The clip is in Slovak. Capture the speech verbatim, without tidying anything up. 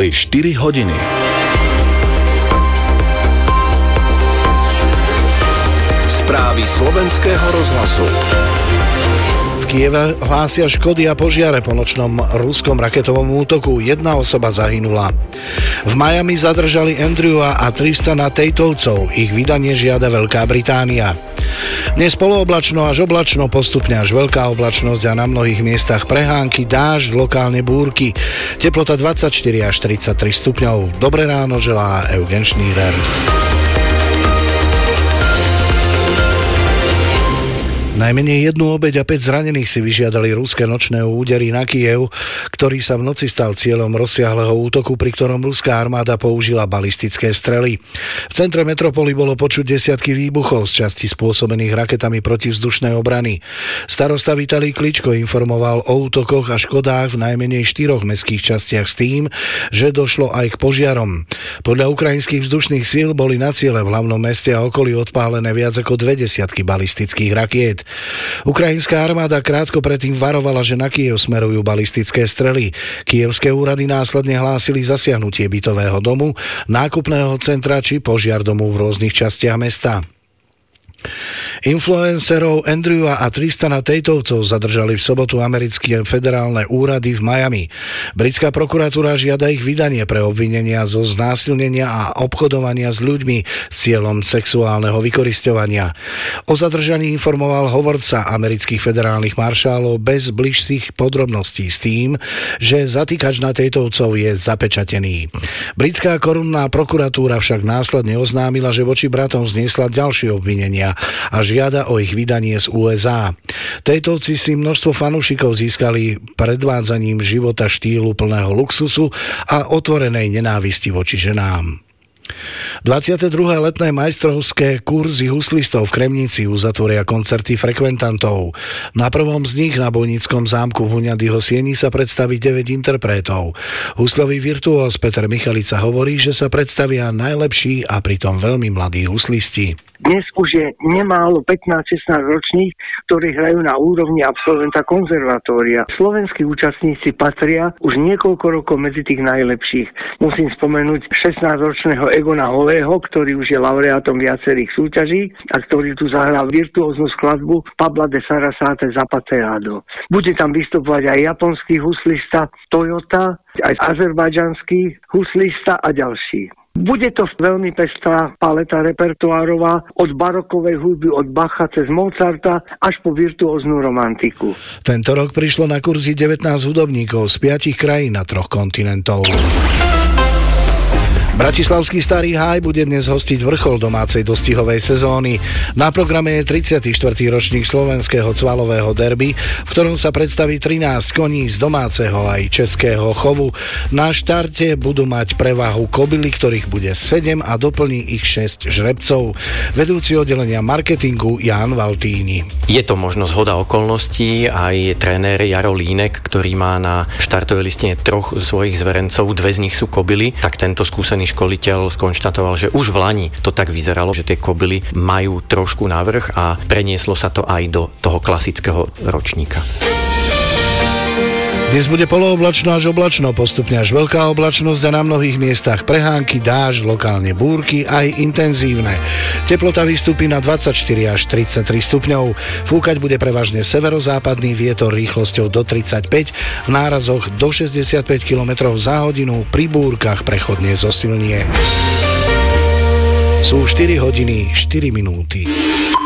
Boli štyri hodiny. Správy slovenského rozhlasu. V Kieve hlásia škody a požiare po nočnom ruskom raketovom útoku. Jedna osoba zahynula. V Miami zadržali Andrewa a Tristana Tatovcov. Ich vydanie žiada Veľká Británia. Dnes polooblačno až oblačno, postupne až veľká oblačnosť a na mnohých miestach prehánky, dážď, lokálne búrky. Teplota dvadsaťštyri až tridsaťtri stupňov. Dobré ráno želá Eugen Šnírer. Najmenej jednu obeť a päť zranených si vyžiadali ruské nočné údery na Kyjev, ktorý sa v noci stal cieľom rozsiahleho útoku, pri ktorom ruská armáda použila balistické strely. V centre metropoly bolo počuť desiatky výbuchov z časti spôsobených raketami protivzdušnej obrany. Starosta Vitalij Kličko informoval o útokoch a škodách v najmenej štyroch mestských častiach s tým, že došlo aj k požiarom. Podľa ukrajinských vzdušných síl boli na ciele v hlavnom meste a okolí odpálené viac ako dve desiatky balistických rakiet. Ukrajinská armáda krátko predtým varovala, že na Kyjev smerujú balistické strely. Kyjevské úrady následne hlásili zasiahnutie bytového domu, nákupného centra či požiar domu v rôznych častiach mesta. Influencerov Andrewa a Tristana Tatovcov zadržali v sobotu americké federálne úrady v Miami. Britská prokuratúra žiada ich vydanie pre obvinenia zo znásilnenia a obchodovania s ľuďmi s cieľom sexuálneho vykorisťovania. O zadržaní informoval hovorca amerických federálnych maršálov bez bližších podrobností s tým, že zatýkač na Tatovcov je zapečatený. Britská korunná prokuratúra však následne oznámila, že voči bratom vzniesla ďalšie obvinenia a žiada o ich vydanie z ú es á. Tatovci si množstvo fanúšikov získali predvádzaním života štýlu plného luxusu a otvorenej nenávisti voči ženám. dvadsiate druhé letné majstrovské kurzy huslistov v Kremnici uzatvoria koncerty frekventantov. Na prvom z nich na Bojnickom zámku v Huňadyho Sieni sa predstaví deväť interpretov. Huslový virtuós Peter Michalica hovorí, že sa predstavia najlepší a pritom veľmi mladí huslisti. Dnes už je nemálo pätnásť šestnásť ročných, ktorí hrajú na úrovni absolventa konzervatória. Slovenskí účastníci patria už niekoľko rokov medzi tých najlepších. Musím spomenúť šestnásťročného Egona Holého, ktorý už je laureátom viacerých súťaží a ktorý tu zahral virtuóznu skladbu Pabla de Sarasate Zapateado. Bude tam vystupovať aj japonský huslista Toyota, aj azerbajdžanský huslista a ďalší. Bude to veľmi pestrá paleta repertoárová od barokovej hudby, od Bacha cez Mozarta až po virtuóznu romantiku. Tento rok prišlo na kurzy devätnásť hudobníkov z piatich krajín na troch kontinentov. Bratislavský Starý Háj bude dnes hostiť vrchol domácej dostihovej sezóny. Na programe je tridsiaty štvrtý ročník slovenského cvalového derby, v ktorom sa predstaví trinásť koní z domáceho aj českého chovu. Na štarte budú mať prevahu kobily, ktorých bude sedem a doplní ich šesť žrebcov. Vedúci oddelenia marketingu Ján Valtíni. Je to možno zhoda okolností, aj tréner Jaro Línek, ktorý má na štartovej listine troch svojich zverencov, dve z nich sú kobily, tak tento skúsený školiteľ skonštatoval, že už v lani to tak vyzeralo, že tie kobily majú trošku navrch a prenieslo sa to aj do toho klasického ročníka. Dnes bude polooblačno až oblačno, postupne až veľká oblačnosť a na mnohých miestach prehánky, dážď, lokálne búrky aj intenzívne. Teplota vystúpi na dvadsaťštyri až tridsaťtri stupňov. Fúkať bude prevažne severozápadný vietor rýchlosťou do tridsaťpäť, v nárazoch do šesťdesiatpäť kilometrov za hodinu, pri búrkach prechodne zosilnie. Sú štyri hodiny štyri minúty.